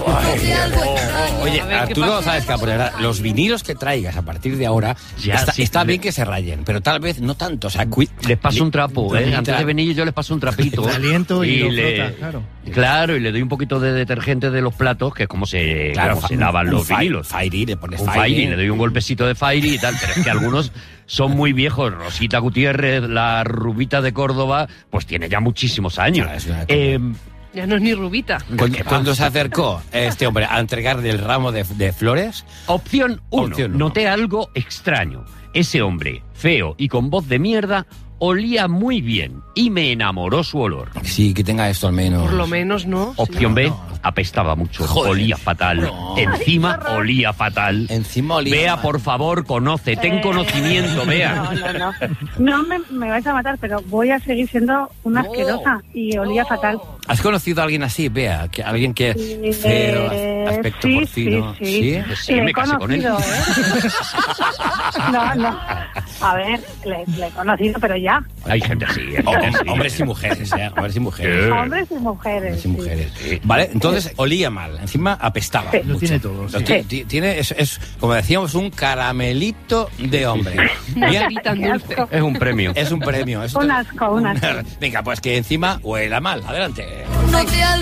Oye, Arturo, ¿sabes qué? Los vinilos que traigas a partir de ahora, está bien que se rayen, pero tal vez no tanto. O sea, les paso un trapo, antes de venir yo les paso un trapito. Aliento y lo frota, claro. Claro, y le doy un poquito de detergente de los platos, que es como se lavan los vinilos. Fairy, le pones Fairy, le doy un golpecito de Fairy y tal, pero es que algunos son muy viejos. Rosita Gutiérrez, la rubita de Córdoba, pues tiene ya muchísimos años. Ya no es ni rubita. Cuando se acercó este hombre a entregarle el ramo de flores... Opción 1. Noté algo extraño. Ese hombre, feo y con voz de mierda, olía muy bien y me enamoró su olor. Sí, que tenga esto al menos. Por lo menos, ¿no? Opción B, apestaba mucho. Joder. Olía fatal. No. Encima olía fatal. Encima olía Bea, mal. por favor, conoce, ten conocimiento, Bea. No me vais a matar, pero voy a seguir siendo una asquerosa y olía fatal. ¿Has conocido a alguien así, Bea? Alguien que feo, aspecto porcino. Sí. Sí, me casé con él. No. A ver, le he conocido, pero ya. Hay gente así. Hombres y mujeres, hombres y mujeres. Hombres y mujeres. Sí. Vale, entonces olía mal, encima apestaba. Sí. Lo tiene todo. Sí. Tiene, es, como decíamos, un caramelito de hombre. Bien, tan dulce. Es un premio. Es un premio. Un asco. Venga, pues que encima huela mal. Adelante. No te